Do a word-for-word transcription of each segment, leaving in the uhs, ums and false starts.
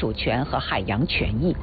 主权和海洋权益。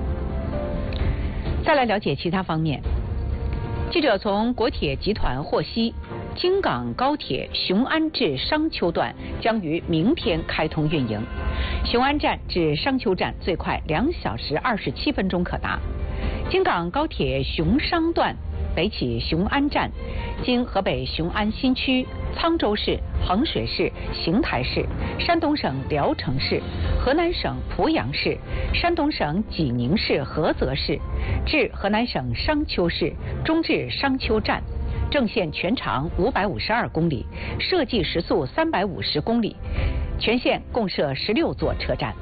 再来了解其他方面，记者从国铁集团获悉，京港高铁雄安至商丘段将于明天开通运营，雄安站至商丘站最快两小时二十七分钟可达。京港高铁雄商段北起雄安站，经河北雄安新区、沧州市、衡水市、邢台市、山东省聊城市、河南省濮阳市、山东省济宁市菏泽市，至河南省商丘市，终至商丘站。正线全长五百五十二公里，设计时速三百五十公里，全线共设十六座车站。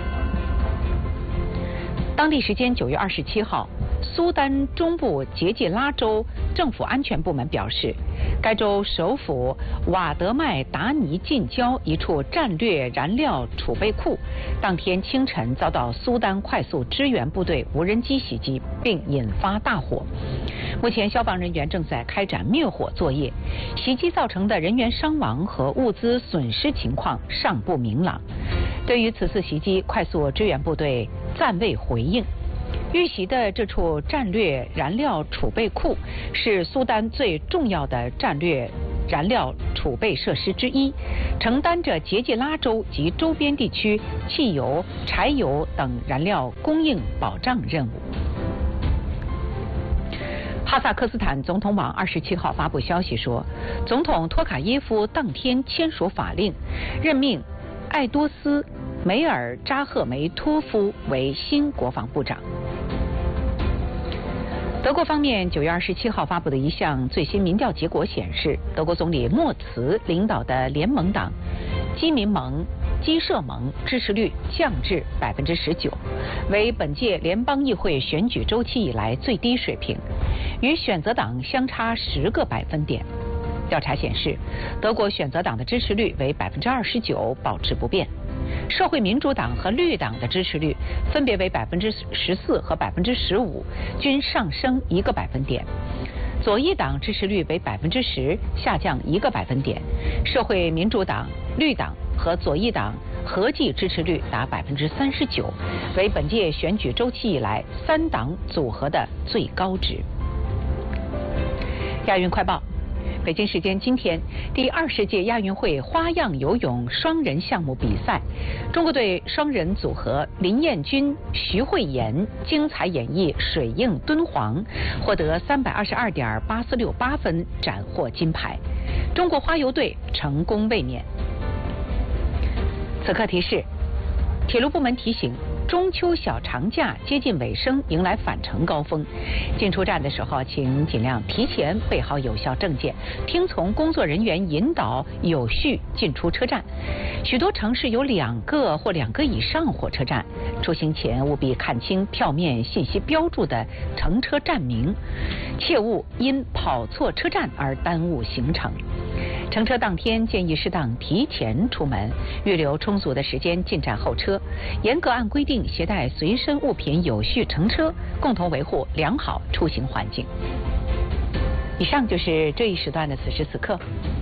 当地时间九月二十七号，苏丹中部杰季拉州政府安全部门表示，该州首府瓦德麦达尼近郊一处战略燃料储备库，当天清晨遭到苏丹快速支援部队无人机袭击，并引发大火。目前消防人员正在开展灭火作业，袭击造成的人员伤亡和物资损失情况尚不明朗。对于此次袭击，快速支援部队暂未回应。遇袭的这处战略燃料储备库是苏丹最重要的战略燃料储备设施之一，承担着杰季拉州及周边地区汽油、柴油等燃料供应保障任务。哈萨克斯坦总统网二十七号发布消息说，总统托卡耶夫当天签署法令，任命艾多斯·梅尔扎赫梅托夫为新国防部长。德国方面九月二十七号发布的一项最新民调结果显示，德国总理默茨领导的联盟党基民盟、基社盟支持率降至百分之十九，为本届联邦议会选举周期以来最低水平，与选择党相差十个百分点。调查显示，德国选择党的支持率为百分之二十九，保持不变。社会民主党和绿党的支持率分别为百分之十四和百分之十五，均上升一个百分点。左翼党支持率为百分之十，下降一个百分点。社会民主党、绿党和左翼党合计支持率达百分之三十九，为本届选举周期以来三党组合的最高值。亚运快报。北京时间今天，第二十届亚运会花样游泳双人项目比赛，中国队双人组合林彦君、徐慧妍精彩演绎水映敦煌，获得三百二十二点八四六八分，斩获金牌。中国花游队成功卫冕。此刻提示：铁路部门提醒，中秋小长假接近尾声，迎来返程高峰。进出站的时候，请尽量提前备好有效证件，听从工作人员引导，有序进出车站。许多城市有两个或两个以上火车站，出行前务必看清票面信息标注的乘车站名，切勿因跑错车站而耽误行程。乘车当天建议适当提前出门，预留充足的时间进站候车，严格按规定携带随身物品，有序乘车，共同维护良好出行环境。以上就是这一时段的此时此刻。